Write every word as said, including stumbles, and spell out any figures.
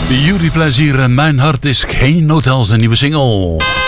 Jullie plezier, mijn hart is geen hotel, zijn nieuwe single.